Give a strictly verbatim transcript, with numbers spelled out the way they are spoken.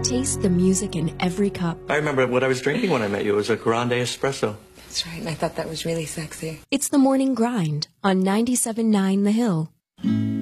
Taste the music in every cup. I remember what I was drinking when I met you. It was a grande espresso. That's right, and I thought that was really sexy. It's the morning grind on ninety-seven point nine The Hill.